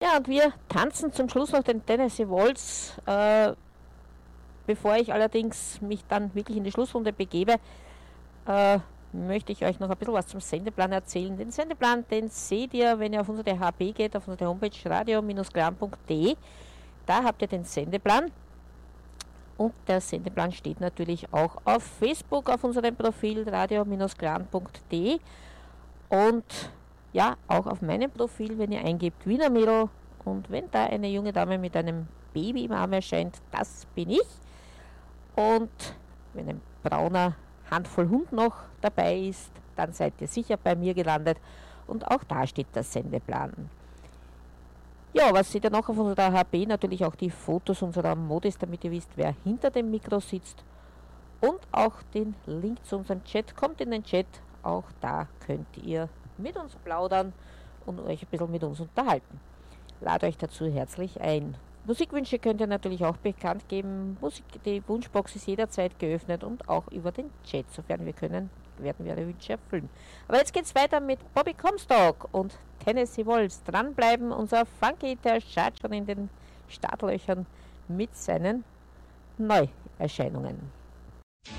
Ja, und wir tanzen zum Schluss noch den Tennessee Waltz. Bevor ich allerdings mich dann wirklich in die Schlussrunde begebe, möchte ich euch noch ein bisschen was zum Sendeplan erzählen. Den Sendeplan, den seht ihr, wenn ihr auf unsere HB geht, auf unsere Homepage radio-glan.de. Da habt ihr den Sendeplan. Und der Sendeplan steht natürlich auch auf Facebook, auf unserem Profil radio-glan.de. Und ja, auch auf meinem Profil, wenn ihr eingebt Wiener Mädel. Und wenn da eine junge Dame mit einem Baby im Arm erscheint, das bin ich. Und wenn ein brauner Handvoll Hund noch dabei ist, dann seid ihr sicher bei mir gelandet. Und auch da steht der Sendeplan. Ja, was seht ihr noch auf unserer HB? Natürlich auch die Fotos unserer Modis, damit ihr wisst, wer hinter dem Mikro sitzt. Und auch den Link zu unserem Chat. Kommt in den Chat, auch da könnt ihr mit uns plaudern und euch ein bisschen mit uns unterhalten. Lade euch dazu herzlich ein. Musikwünsche könnt ihr natürlich auch bekannt geben. Die Wunschbox ist jederzeit geöffnet und auch über den Chat, sofern wir können, werden wir eure Wünsche erfüllen. Aber jetzt geht's weiter mit Bobby Comstock und Tennessee Waltz. Dranbleiben, unser Funky, der schaut schon in den Startlöchern mit seinen Neuerscheinungen.